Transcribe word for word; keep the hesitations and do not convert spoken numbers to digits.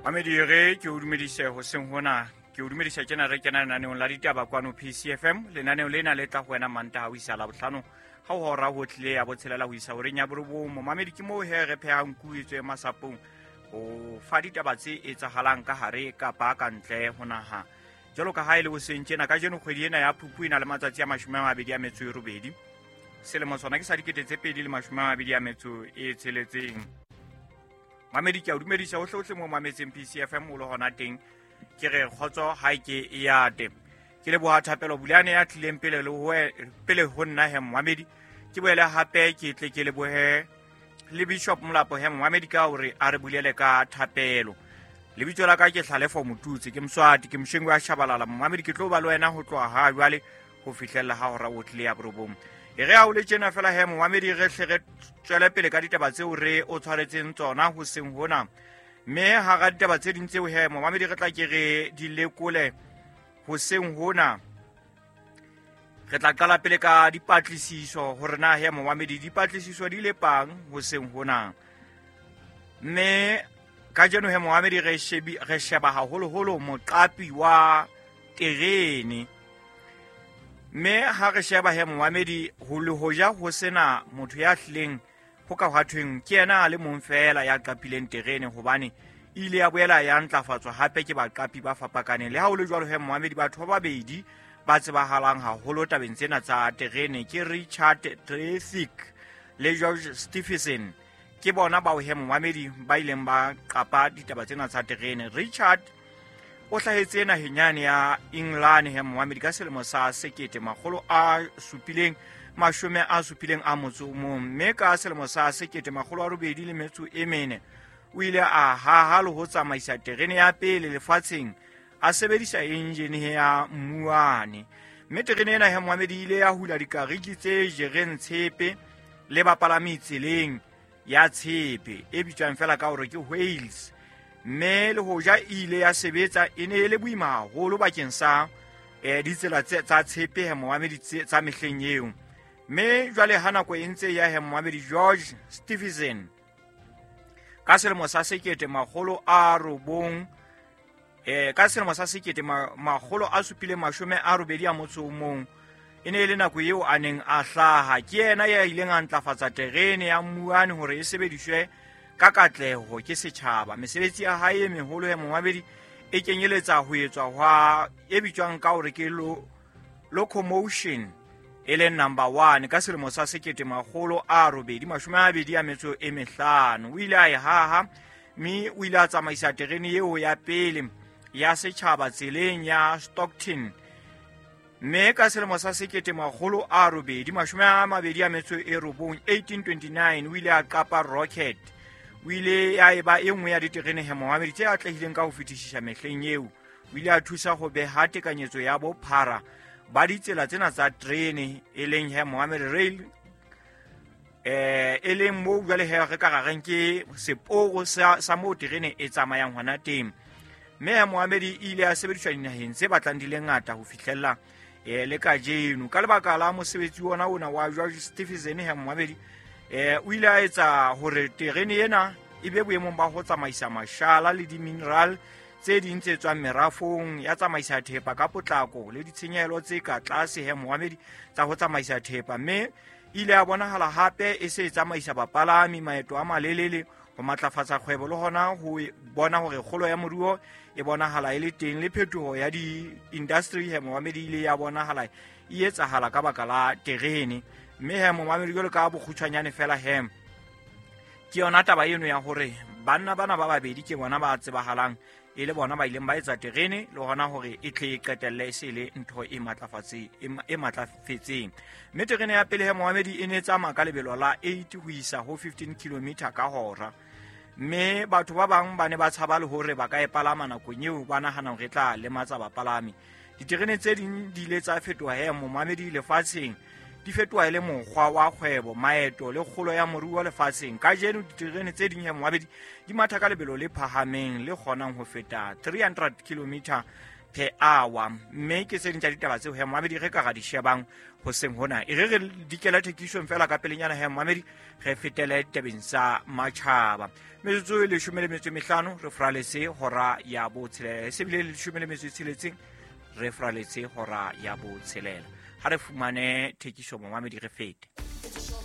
Mamedire ke o dumedise ho seng hona ke o dumedisa tjena re kena naneong la ditaba kwano P C F M lenaneo lena le tla go wena Mantaha ho isa la bohlano ha o hora ho tlile ya botshelela ho isa ho renya borobo mo mamedi ke mo he re phehang kuetswe masapong ho fa ditaba tse etsahalang ka hare ka ba ka ntle ho naha jalo ka ha ile ho seng tjena ka jeno kgwedi ena ya Phuphu ina le matsatsi a mashome a mabedi a metso e robedi selemo sona ke sa dikete tse pedi le mashome a mabedi a metso e tsheletseng. Mamedi ke a dumedisa hohle hohle mo mametseng P C F M o le hona teng ke re khotso ha ke ya te ke le boha thapelo bulane ya tlileng pele le ho pele ho nna he Mamedi ke boele hape ke tle ke le bohe le Bishop Molapo he Mamedi ka hore a re bulele ka thapelo le bitso la ka ke Hlalefo Motutsi ke Mswati ke Mshengwe a Shabalala Mamedi ke tlo ba le wena ho tloa ha jwale ho fihlella ha hora o tlile ya borobong e re a o le tjena fela he Mamedi re hle re tswele pele ka ditaba tseo re o tshwaretseng tsona ho seng hona me ha ga ditaba tse ding tseo he Mamedi re tla ke re di lekole ho seng hona re tla qala pele ka dipatlisiso hore na he Mamedi dipatlisiso di le pang ho seng hona me ka jeno he Mamedi re shebi re sheba haholo holo moqapi wa terene me ha re sheba he Mamedi ho le hoja ho sena motho ya hleng ho ka hwathweng ke yena le mong fela ya qapileng terene hobane ile ya boela ya ntlafatswa hape ke baqapi ba fapakaneng le ha o le jwalo he Mamedi batho ba babedi ba tsebahalang haholo tabeng tsena tsa terene ke Richard Traffic le George Stephenson ke bona ba o he Mamedi ba ileng ba qapa ditaba tsena tsa terene. Richard o hlahetse naheng yane ya England he Mamedi ka selemo sa sekete makgolo a supileng mashome a supileng a motso mo mme ka selemo sa sekete makgolo a robedi le metso e mene o ile a haha le ho tsamaisa terene ya pele lefatsheng a sebedisa engine ya mmuane mme terene ena he Mamedi ile ya hula dikariki tse jereng tshepe le bapalami tseleng ya tshepe e bitswang fela ka hore ke Wales mme le hoja ile ya sebetsa e ne le boima haholo bakeng sa eh, ditsela tsa tshepe he Mamedi tsa mehleng eo mme jwale ha nako e ntse ya he Mamedi George Stephenson ka selemo sa sekete makgolo a robong eh ka selemo sa sekete makgolo a supile mashome a robedi a motso mong e ne le nako eo a neng a hlaha ke yena ya ileng a ntlafatsa terene ya mmuane hore e sebediswe ka katleho ke setjhaba mesebetsi ya hae meholo he Mamedi e kenyeletsa ho etswa hwa e bitswang ka hore ke lo locomotion ele number one ka selemo sa sekete makgolo a robedi mashome a mabedi a metso e mehlano o ile a e haha mme o ile a tsamaisa terene eo ya pele ya setjhaba tseleng ya Stockton mme ka selemo sa sekete makgolo a robedi mashome a mabedi a metso e robong eighteen twenty-nine o ile a qapa Rocket o ile ya eba e nngwe ya diterene he Mamedi tse atlehileng ka ho fetisisa mehleng eo o ile a thusa ho beha tekanyetso ya bophara ba ditsela tsena tsa terene e leng he Mamedi Rail eh e leng mo jwale he re ka rareng ke seporo sa, sa mo terene e tsamayang hona teng mme he Mamedi ile a sebediswa dinaheng tse batlang di le ngata ho fihlella eh le ka jeno ka lebaka la mosebetsi ona ona wa George Stephenson he Mamedi eh o ile a etsa hore terene ena e be boemong ba ho tsamaisa mashala le di mineral tse ding tse tswang merafong ya tsamaisa thepa ka potlako le ditshenyehelo tse ka tlase he Mamedi tsa ho tsamaisa thepa mme ile a bonahala hape e se tsamaisa bapalami maeto a malelele ho matlafatsa kgwebo le hona ho bona hore kgolo ya moruo e bonahala e le teng le phetoho ya di industry he Mamedi ile ya bonahala e etsahala ka baka la terene mme he Mamedi jwalo ka bokgutshwanyane fela he ke yona taba eno ya hore banna bana ba babedi ke bona ba tsebahalang e le bona ba ileng ba etsa terene le hona hore e tle e qetelle se le ntho e matlafatse e matlafetseng mme terene ya pele he Mamedi e ne tsamaya ka lebelo la eight ho isa ho fifteen kilometer ka hora mme batho ba bang ba ne ba tshaba le hore ba ka e palama nakong eo ba nahana hore tla lematsa bapalami diterene tse ding di ile tsa fetoha he Mamedi lefatsheng di fetoha le mokgwa wa kgwebo maeto le kgolo ya moruo lefatsheng ka jeno diterene tse ding he Mamedi di matha ka lebelo le phahameng le kgonang ho feta three hundred kilometer per hour mme ke se dintja ditaba tseo he Mohamedi ge ka ga di shebang ho seng hona e re re dikela thekisong fela ka pelenyana he Mohamedi ge fetele tabeng sa matjhaba metsotso e leshome le metso e mehlano re fraletse hora ya botshelela se bile leshome le metso e tsheletseng re fraletse hora ya botshelela ha re fumane thekiso Mohamedi re fete